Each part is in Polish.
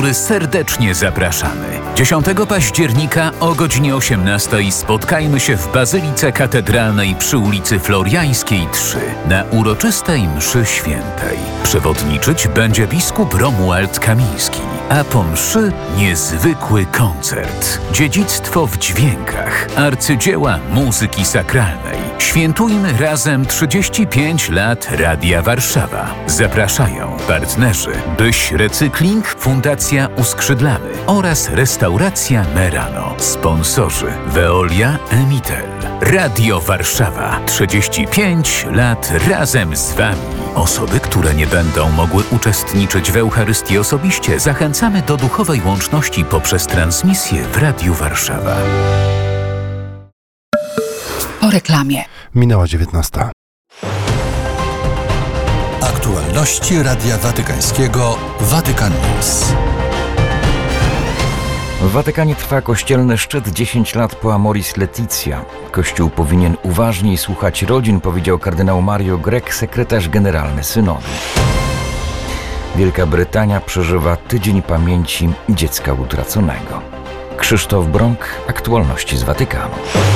który serdecznie zapraszamy. 10 października o godzinie 18 spotkajmy się w Bazylice Katedralnej przy ulicy Floriańskiej 3 na uroczystej mszy świętej. Przewodniczyć będzie biskup Romuald Kamiński, a po mszy niezwykły koncert. Dziedzictwo w dźwiękach, arcydzieła muzyki sakralnej. Świętujmy razem 35 lat Radia Warszawa. Zapraszają partnerzy Byś Recykling, Fundacja Uskrzydlamy oraz Restauracja Merano. Sponsorzy Veolia, Emitel. Radio Warszawa. 35 lat razem z Wami. Osoby, które nie będą mogły uczestniczyć w Eucharystii osobiście, zachęcamy do duchowej łączności poprzez transmisję w Radiu Warszawa. Po reklamie. Minęła 19. Aktualności Radia Watykańskiego Vatican News. W Watykanie trwa kościelny szczyt 10 lat po Amoris Laetitia. Kościół powinien uważniej słuchać rodzin, powiedział kardynał Mario Grech, sekretarz generalny synodu. Wielka Brytania przeżywa Tydzień Dziecka Utraconego. Krzysztof Brąk, aktualności z Watykanu.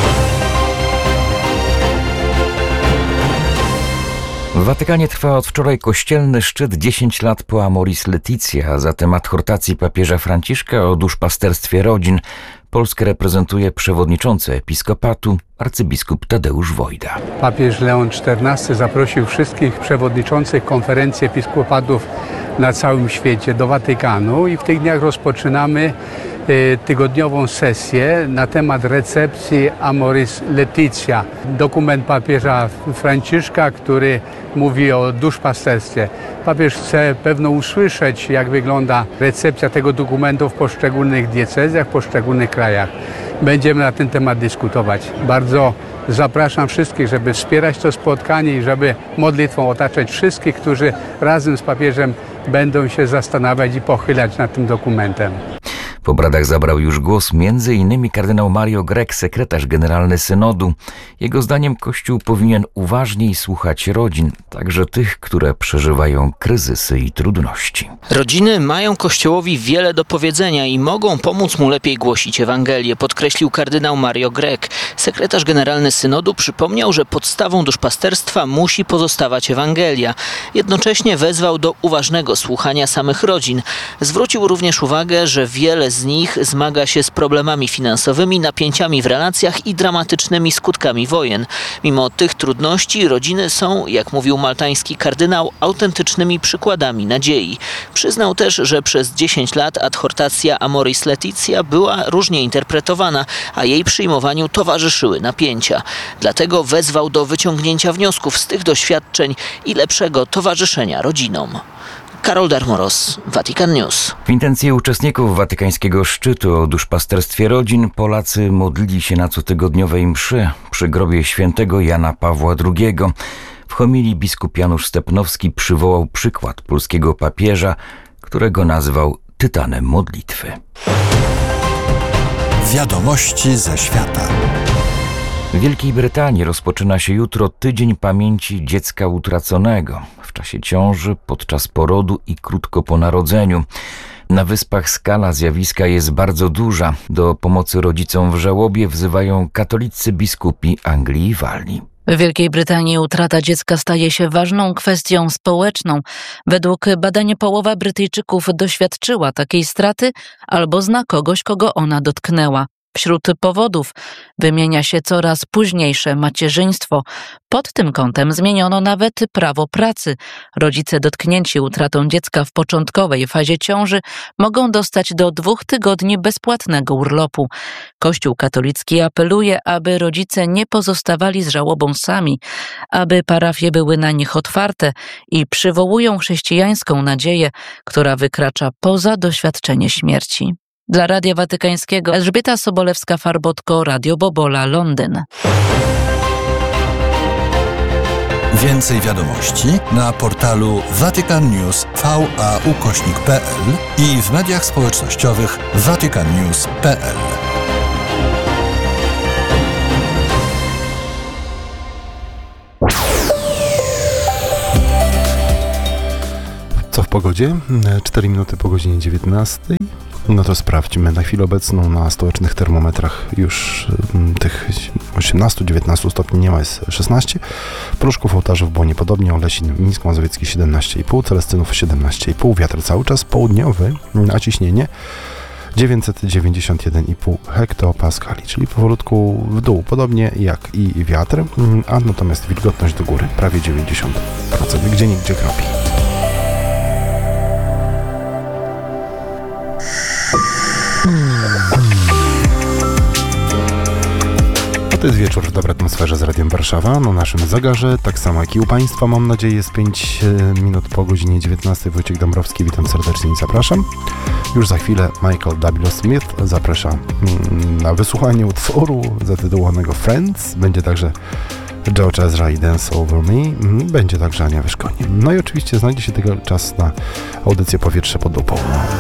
W Watykanie trwa od wczoraj kościelny szczyt 10 lat po Amoris Laetitia, a zatem adhortacji papieża Franciszka o duszpasterstwie rodzin. Polskę reprezentuje przewodniczący episkopatu arcybiskup Tadeusz Wojda. Papież Leon XIV zaprosił wszystkich przewodniczących konferencji episkopatów na całym świecie do Watykanu i w tych dniach rozpoczynamy tygodniową sesję na temat recepcji Amoris Laetitia. Dokument papieża Franciszka, który mówi o duszpasterstwie. Papież chce pewno usłyszeć, jak wygląda recepcja tego dokumentu w poszczególnych diecezjach, w poszczególnych krajach. Będziemy na ten temat dyskutować. Bardzo zapraszam wszystkich, żeby wspierać to spotkanie i żeby modlitwą otaczać wszystkich, którzy razem z papieżem będą się zastanawiać i pochylać nad tym dokumentem. Po obradach zabrał już głos m.in. kardynał Mario Grech, sekretarz generalny synodu. Jego zdaniem Kościół powinien uważniej słuchać rodzin, także tych, które przeżywają kryzysy i trudności. Rodziny mają Kościołowi wiele do powiedzenia i mogą pomóc mu lepiej głosić Ewangelię, podkreślił kardynał Mario Grech. Sekretarz generalny synodu przypomniał, że podstawą duszpasterstwa musi pozostawać Ewangelia. Jednocześnie wezwał do uważnego słuchania samych rodzin. Zwrócił również uwagę, że wiele z nich zmaga się z problemami finansowymi, napięciami w relacjach i dramatycznymi skutkami wojen. Mimo tych trudności rodziny są, jak mówił maltański kardynał, autentycznymi przykładami nadziei. Przyznał też, że przez 10 lat adhortacja Amoris Laetitia była różnie interpretowana, a jej przyjmowaniu towarzyszyły napięcia. Dlatego wezwał do wyciągnięcia wniosków z tych doświadczeń i lepszego towarzyszenia rodzinom. Karol Darmoros, Vatican News. W intencji uczestników watykańskiego szczytu o duszpasterstwie rodzin Polacy modlili się na cotygodniowej mszy przy grobie świętego Jana Pawła II. W homilii biskup Janusz Stepnowski przywołał przykład polskiego papieża, którego nazwał tytanem modlitwy. Wiadomości ze świata. W Wielkiej Brytanii rozpoczyna się jutro Tydzień Pamięci Dziecka Utraconego. W czasie ciąży, podczas porodu i krótko po narodzeniu. Na Wyspach skala zjawiska jest bardzo duża. Do pomocy rodzicom w żałobie wzywają katolicy biskupi Anglii i Walii. W Wielkiej Brytanii utrata dziecka staje się ważną kwestią społeczną. Według badań połowa Brytyjczyków doświadczyła takiej straty albo zna kogoś, kogo ona dotknęła. Wśród powodów wymienia się coraz późniejsze macierzyństwo. Pod tym kątem zmieniono nawet prawo pracy. Rodzice dotknięci utratą dziecka w początkowej fazie ciąży mogą dostać do 2 tygodni bezpłatnego urlopu. Kościół katolicki apeluje, aby rodzice nie pozostawali z żałobą sami, aby parafie były na nich otwarte i przywołują chrześcijańską nadzieję, która wykracza poza doświadczenie śmierci. Dla Radia Watykańskiego Elżbieta Sobolewska-Farbotko, Radio Bobola, Londyn. Więcej wiadomości na portalu vaticannews.va/pl i w mediach społecznościowych vaticannews.pl. Co w pogodzie? 4 minuty po godzinie 19. No to sprawdźmy. Na chwilę obecną na stołecznych termometrach już tych 18-19 stopni nie ma, jest 16. Pruszków, Ołtarzów, Błonie podobnie, Olesin, Mińsk Mazowiecki 17,5, Celestynów 17,5, wiatr cały czas południowy, a ciśnienie 991,5 hektopaskali, czyli powolutku w dół, podobnie jak i wiatr, a natomiast wilgotność do góry prawie 90%, gdzieniegdzie kropi. To jest wieczór w dobrej atmosferze z Radiem Warszawa, na naszym zegarze, tak samo jak i u Państwa, mam nadzieję, jest 5 minut po godzinie 19. Wojciech Dąbrowski, witam serdecznie i zapraszam. Już za chwilę Michael W. Smith zaprasza na wysłuchanie utworu zatytułowanego Friends. Będzie także George Ezra i Dance Over Me. Będzie także Ania Wyszkonie. No i oczywiście znajdzie się tego czas na audycję Powietrze pod lupą.